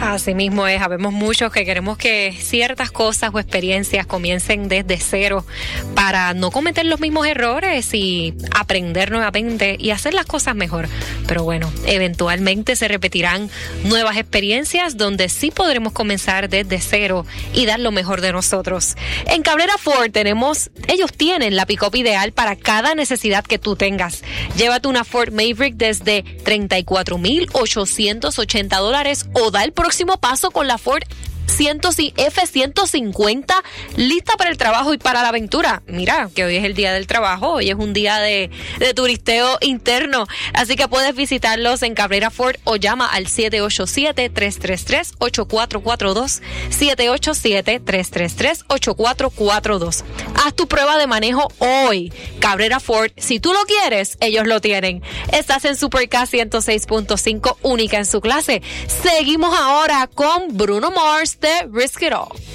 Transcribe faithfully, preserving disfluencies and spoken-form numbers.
Así mismo es, habemos muchos que queremos que ciertas cosas o experiencias comiencen desde cero para no cometer los mismos errores y aprender nuevamente y hacer las cosas mejor. Pero bueno, eventualmente se repetirán nuevas experiencias donde sí podremos comenzar desde cero y dar lo mejor de nosotros. En Cabrera Ford tenemos, ellos tienen la pick-up ideal para cada necesidad que tú tengas. Llévate una Ford Maverick desde treinta y cuatro mil ochocientos ochenta dólares o da el próximo paso con la Ford F ciento cincuenta lista para el trabajo y para la aventura. Mira, que hoy es el día del trabajo, hoy es un día de, de turisteo interno, así que puedes visitarlos en Cabrera Ford o llama al siete ocho siete, tres tres tres, ocho cuatro cuatro dos, siete ocho siete, tres tres tres, ocho cuatro cuatro dos. Haz tu prueba de manejo hoy. Cabrera Ford, si tú lo quieres, ellos lo tienen. Estás en Supercast ciento seis punto cinco, única en su clase. Seguimos ahora con Bruno Mars de Risk It All.